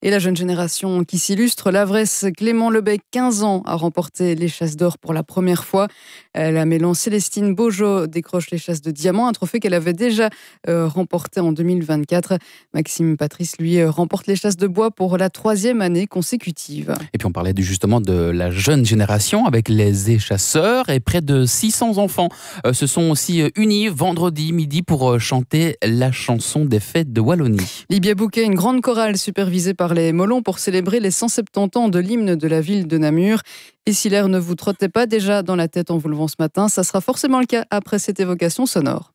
Et la jeune génération qui s'illustre, l'Avresse Clément Lebec, 15 ans, a remporté les chasses d'or pour la première fois. La mêlant Célestine Beaujeau décroche les chasses de diamant, un trophée qu'elle avait déjà remporté en 2024. Maxime Patrice, lui, remporte les chasses de bois pour la 3e année consécutive. Et puis on parlait justement de la jeune génération avec les échasseurs, et près de 600 enfants se sont aussi unis vendredi midi pour chanter la chanson des fêtes de Wallonie. Libia Bouquet, une grande chorale supervisée par les Molons pour célébrer les 170 ans de l'hymne de la ville de Namur. Et si l'air ne vous trottait pas déjà dans la tête en vous levant ce matin, ça sera forcément le cas après cette évocation sonore.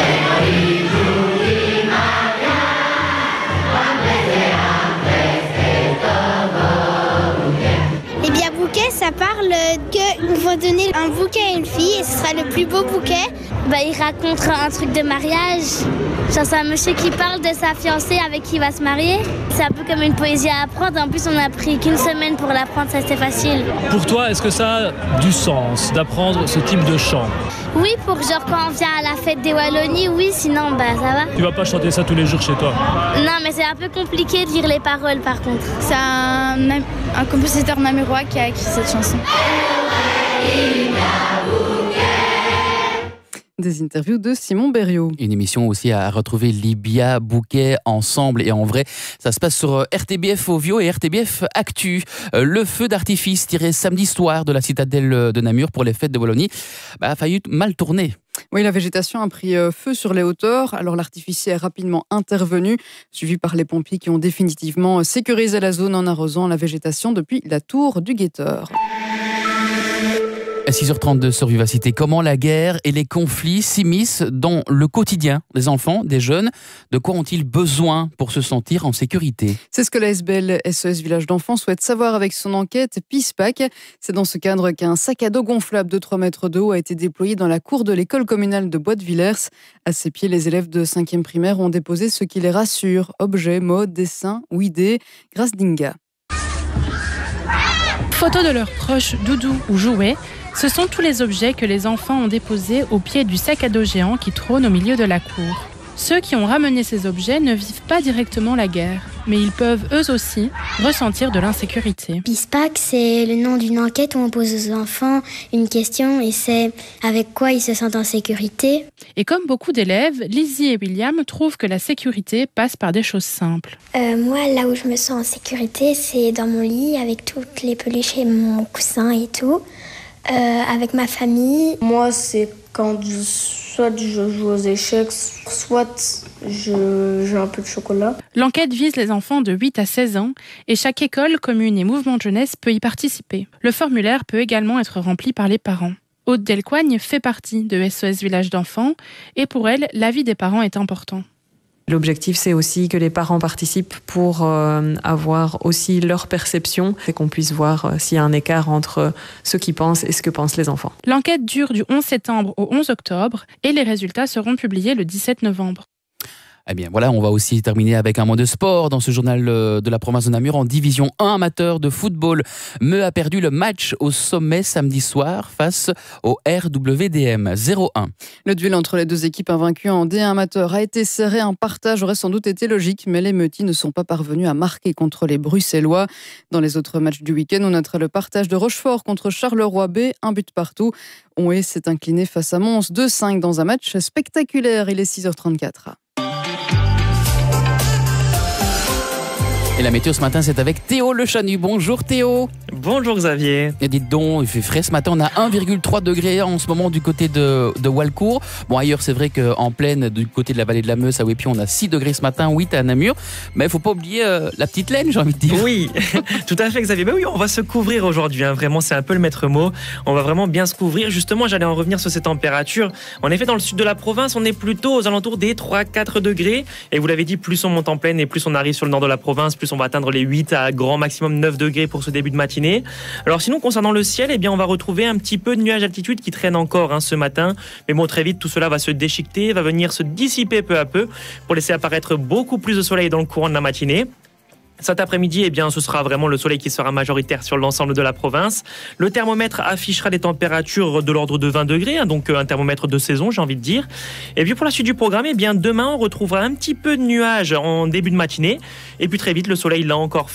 Libia Bouquet, ça parle qu'on va donner un bouquet à une fille et ce sera le plus beau bouquet. Il raconte un truc de mariage. Genre, c'est un monsieur qui parle de sa fiancée avec qui il va se marier. C'est un peu comme une poésie à apprendre. En plus, on n'a pris qu'une semaine pour l'apprendre, ça c'était facile. Pour toi, est-ce que ça a du sens d'apprendre ce type de chant? Oui, pour genre quand on vient à la fête des Wallonies, oui, sinon ça va. Tu vas pas chanter ça tous les jours chez toi? Non, mais c'est un peu compliqué de lire les paroles par contre. C'est un compositeur namurois qui a écrit cette chanson. Des interviews de Simon Berriot. Une émission aussi à retrouver, Libia Bouquet, ensemble et en vrai. Ça se passe sur RTBF Ovio et RTBF Actu. Le feu d'artifice tiré samedi soir de la citadelle de Namur pour les fêtes de Wallonie a failli mal tourner. Oui, la végétation a pris feu sur les hauteurs, alors l'artificier est rapidement intervenu, suivi par les pompiers qui ont définitivement sécurisé la zone en arrosant la végétation depuis la tour du guetteur. À 6h32 sur Vivacité, comment la guerre et les conflits s'immiscent dans le quotidien des enfants, des jeunes? De quoi ont-ils besoin pour se sentir en sécurité? C'est ce que la SBL SOS Village d'Enfants souhaite savoir avec son enquête PISPAC. C'est dans ce cadre qu'un sac à dos gonflable de 3 mètres de haut a été déployé dans la cour de l'école communale de Bois-de-Villers. À ses pieds, les élèves de 5e primaire ont déposé ce qui les rassure: objets, mots, dessins ou idées. Grâce Dinga. Photos de leurs proches, doudous ou jouets. Ce sont tous les objets que les enfants ont déposés au pied du sac à dos géant qui trône au milieu de la cour. Ceux qui ont ramené ces objets ne vivent pas directement la guerre, mais ils peuvent eux aussi ressentir de l'insécurité. PISPAC, c'est le nom d'une enquête où on pose aux enfants une question et c'est avec quoi ils se sentent en sécurité. Et comme beaucoup d'élèves, Lizzie et William trouvent que la sécurité passe par des choses simples. Moi, là où je me sens en sécurité, c'est dans mon lit avec toutes les peluches et mon coussin et tout. Avec ma famille. Moi, c'est quand soit je joue aux échecs, soit j'ai un peu de chocolat. L'enquête vise les enfants de 8 à 16 ans et chaque école, commune et mouvement de jeunesse peut y participer. Le formulaire peut également être rempli par les parents. Aude Delcoigne fait partie de SOS Village d'Enfants et pour elle, l'avis des parents est important. L'objectif, c'est aussi que les parents participent pour avoir aussi leur perception et qu'on puisse voir s'il y a un écart entre ce qu'ils pensent et ce que pensent les enfants. L'enquête dure du 11 septembre au 11 octobre et les résultats seront publiés le 17 novembre. Eh bien voilà, on va aussi terminer avec un mot de sport dans ce journal de la province de Namur. En division 1 amateur de football, Meux a perdu le match au sommet samedi soir face au RWDM 0-1. Le duel entre les deux équipes invaincues en D1 amateur a été serré. Un partage aurait sans doute été logique, mais les Meutis ne sont pas parvenus à marquer contre les Bruxellois. Dans les autres matchs du week-end, on notera le partage de Rochefort contre Charleroi B, un but partout. Onhé s'est incliné face à Mons 2-5 dans un match spectaculaire. Il est 6h34. Et la météo ce matin, c'est avec Théo Le Chanu. Bonjour Théo. Bonjour Xavier. Et dites donc, il fait frais ce matin. On a 1,3 degrés en ce moment du côté de Walcourt. Bon, ailleurs, c'est vrai qu'en plaine, du côté de la vallée de la Meuse, à Wépi, on a 6 degrés ce matin, 8 à Namur. Mais il ne faut pas oublier la petite laine, j'ai envie de dire. Oui, tout à fait Xavier. Ben oui, on va se couvrir aujourd'hui. Vraiment, c'est un peu le maître mot. On va vraiment bien se couvrir. Justement, j'allais en revenir sur ces températures. En effet, dans le sud de la province, on est plutôt aux alentours des 3-4 degrés. Et vous l'avez dit, plus on monte en plaine et plus on arrive sur le nord de la province, plus on va atteindre les 8 à grand maximum 9 degrés pour ce début de matinée. Alors sinon, concernant le ciel, eh bien, on va retrouver un petit peu de nuages d'altitude qui traînent encore ce matin. Mais bon, très vite, tout cela va se déchiqueter, va venir se dissiper peu à peu pour laisser apparaître beaucoup plus de soleil dans le courant de la matinée. Cet après-midi, eh bien, ce sera vraiment le soleil qui sera majoritaire sur l'ensemble de la province. Le thermomètre affichera des températures de l'ordre de 20 degrés, donc un thermomètre de saison, j'ai envie de dire. Et puis pour la suite du programme, eh bien, demain, on retrouvera un petit peu de nuages en début de matinée. Et puis très vite, le soleil, là encore,